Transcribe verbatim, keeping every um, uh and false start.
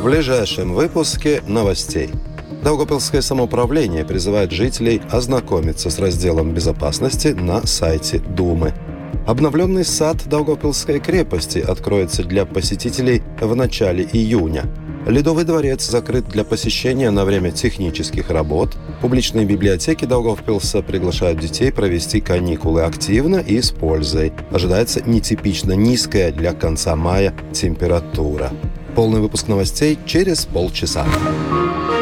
В ближайшем выпуске новостей. Даугавпилское самоуправление призывает жителей ознакомиться с разделом безопасности на сайте Думы. Обновленный сад Даугавпилской крепости откроется для посетителей в начале июня. Ледовый дворец закрыт для посещения на время технических работ. Публичные библиотеки Даугавпилса приглашают детей провести каникулы активно и с пользой. Ожидается нетипично низкая для конца мая температура. Полный выпуск новостей через полчаса.